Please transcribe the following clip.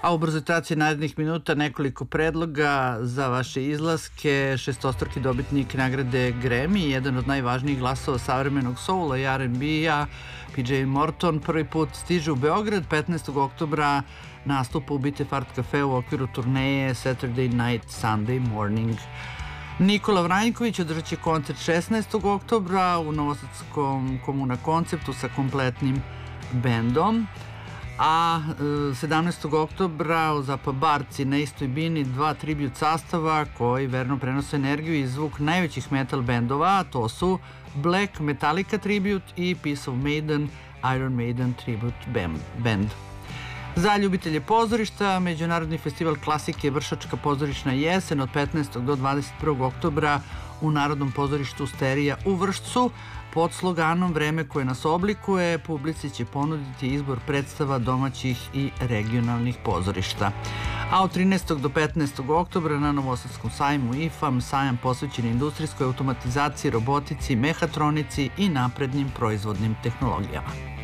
A u brzoj trci narednih minuta nekoliko predloga za vaše izlaske. Šestostruki dobitnik nagrade Grammy, jedan od najvažnijih glasova savremenog soula i R&B-a, PJ Morton, prvi put stiže u Beograd 15. oktobra, nastupa u Bitef Art Cafe u okviru turneje Saturday Night, Sunday Morning. Nikola Vranjković održat će koncert 16. oktobra u novosadskom Komuna konceptu sa kompletnim bendom. A 17. oktobra u Zapabarci na istoj bini dva tribut sastava koji verno prenose energiju i zvuk najvećih metal bendova, a to su Black Metallica Tribute i Piece of Maiden Iron Maiden Tribute Band. Za ljubitelje pozorišta, Međunarodni festival klasike Vršačka pozorišna jesen od 15. do 21. oktobra u Narodnom pozorištu Sterija u Vršcu. Pod sloganom Vreme koje nas oblikuje, publici će ponuditi izbor predstava domaćih i regionalnih pozorišta. A od 13. do 15. oktobra na Novosadskom sajmu IFAM, sajam posvećen industrijskoj automatizaciji, robotici, mehatronici i naprednim proizvodnim tehnologijama.